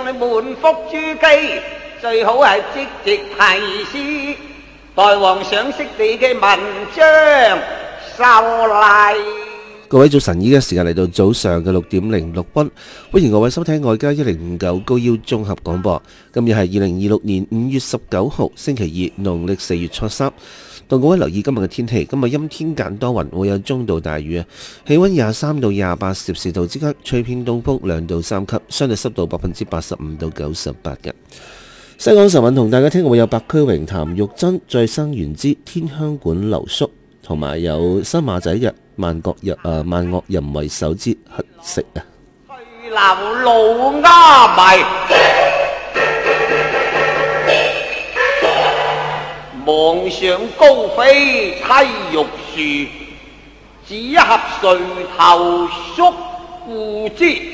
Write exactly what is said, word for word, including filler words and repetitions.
你滿腹珠璣，最好係積極提示，代皇賞識你嘅文章秀麗。 各位早晨，依家時間嚟到早上嘅六點零六分，歡迎各位收聽外加一零五九高腰綜合廣播。今日係二零二六年五月十九號星期二，農曆四月初三。同各位留意今日嘅天氣，今日陰天間多雲，會有中到大雨啊。氣溫廿三到廿八攝氏度之間，吹偏東風兩到三級，相對濕度百分之八十五到九十八嘅。西港晨韻同大家聽過會有白駒榮、譚玉珍、再生原之、天香館留宿，同埋有新馬仔嘅萬國人誒萬惡人為首之乞食啊。 去留老鴉迷，望上高飛棲玉樹，只合垂頭縮護之。